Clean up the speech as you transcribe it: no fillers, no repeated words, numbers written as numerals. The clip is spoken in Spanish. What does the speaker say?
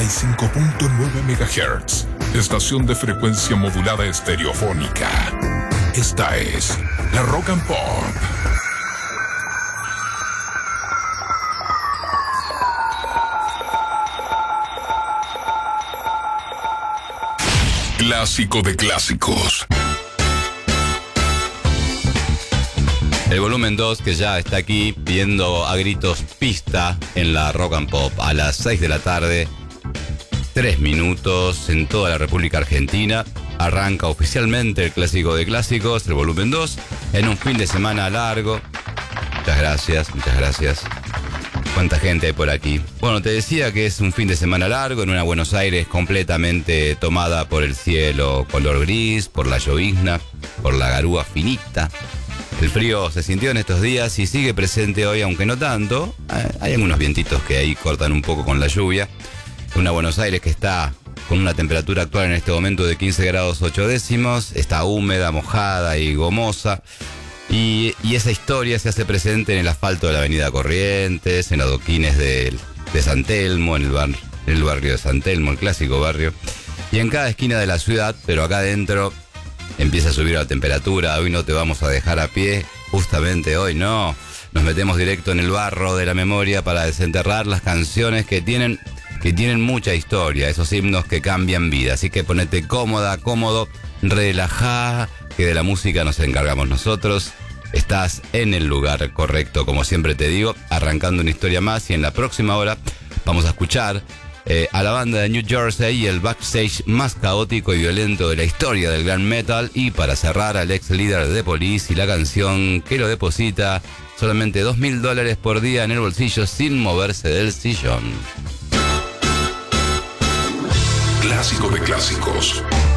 95.9 MHz, estación de frecuencia modulada estereofónica. Esta es la Rock and Pop. Clásico de clásicos. El volumen 2 que ya está aquí pidiendo a gritos pista en la Rock and Pop a las 6 de la tarde, 3 minutos en toda la República Argentina. Arranca oficialmente el Clásico de Clásicos, el volumen 2, en un fin de semana largo. Muchas gracias, muchas gracias. ¿Cuánta gente hay por aquí? Bueno, te decía que es un fin de semana largo en una Buenos Aires completamente tomada por el cielo color gris, por la llovizna, por la garúa finita. El frío se sintió en estos días y sigue presente hoy, aunque no tanto. Hay algunos vientitos que ahí cortan un poco con la lluvia. Una Buenos Aires que está con una temperatura actual en este momento de 15 grados 8 décimos. Está húmeda, mojada y gomosa. Y esa historia se hace presente en el asfalto de la avenida Corrientes, en adoquines de San Telmo, en el barrio de San Telmo, el clásico barrio. Y en cada esquina de la ciudad, pero acá adentro empieza a subir la temperatura. Hoy no te vamos a dejar a pie, justamente hoy no. Nos metemos directo en el barro de la memoria para desenterrar las canciones que tienen mucha historia, esos himnos que cambian vida. Así que ponete cómoda, cómodo, relajá, que de la música nos encargamos nosotros. Estás en el lugar correcto, como siempre te digo, arrancando una historia más, y en la próxima hora vamos a escuchar a la banda de New Jersey y el backstage más caótico y violento de la historia del gran metal, y para cerrar al ex líder de The Police y la canción que lo deposita solamente $2.000 por día en el bolsillo sin moverse del sillón. Clásico de clásicos.